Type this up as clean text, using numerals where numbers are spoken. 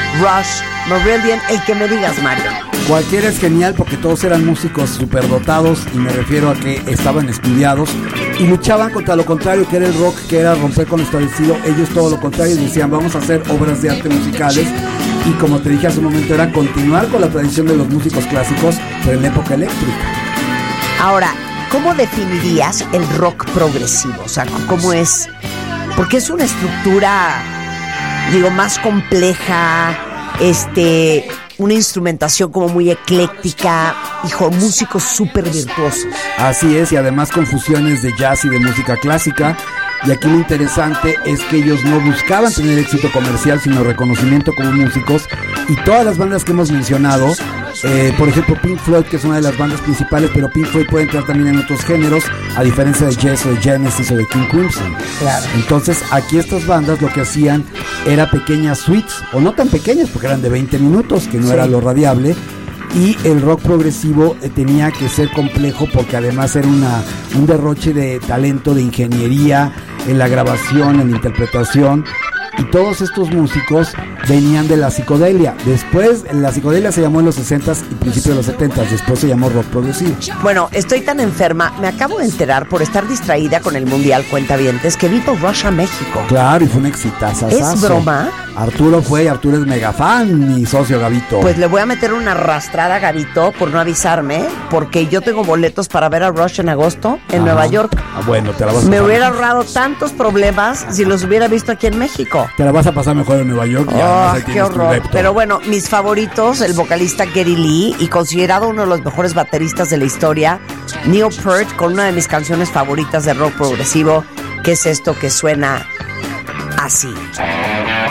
Rush, Marillion, el que me digas, Mario. Cualquiera es genial porque todos eran músicos superdotados, y me refiero a que estaban estudiados y luchaban contra lo contrario, que era el rock, que era romper con lo establecido. Ellos todo lo contrario, decían vamos a hacer obras de arte musicales, y como te dije hace un momento, era continuar con la tradición de los músicos clásicos, pero en la época eléctrica. Ahora, ¿cómo definirías el rock progresivo? O sea, ¿cómo es? Porque es una estructura, digo, más compleja, una instrumentación como muy ecléctica, músicos súper virtuosos. Así es, y además con fusiones de jazz y de música clásica. Y aquí lo interesante es que ellos no buscaban tener éxito comercial, sino reconocimiento como músicos. Y todas las bandas que hemos mencionado, por ejemplo Pink Floyd, que es una de las bandas principales, pero Pink Floyd puede entrar también en otros géneros, a diferencia de Yes o de Genesis o de King Crimson. Claro. Entonces aquí estas bandas lo que hacían era pequeñas suites, o no tan pequeñas porque eran de 20 minutos, que no era lo radiable. Y el rock progresivo tenía que ser complejo porque además era un derroche de talento, de ingeniería en la grabación, en la interpretación. Y todos estos músicos venían de la psicodelia. Después, la psicodelia se llamó en los 60s y principios de los 70s. Después se llamó rock progresivo. Bueno, estoy tan enferma. Me acabo de enterar, por estar distraída con el Mundial Cuentavientes, que Vito Rush a México. Claro, y fue un exitazo. ¿Es broma? Arturo es mega fan, mi socio Gabito. Pues le voy a meter una arrastrada a Gabito por no avisarme, porque yo tengo boletos para ver a Rush en agosto en Nueva York. Bueno, te la vas a Me hubiera ahorrado tantos problemas si los hubiera visto aquí en México. Te la vas a pasar mejor en Nueva York. Qué horror. Pero bueno, mis favoritos, el vocalista Geddy Lee, y considerado uno de los mejores bateristas de la historia, Neil Peart, con una de mis canciones favoritas de rock progresivo, que es esto que suena así.